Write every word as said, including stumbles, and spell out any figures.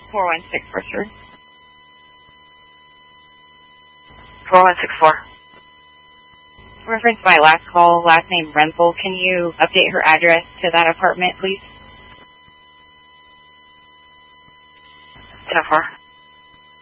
four one six four, sir. four one six four. Reference my last call, last name Renzel. Can you update her address to that apartment, please? ten four.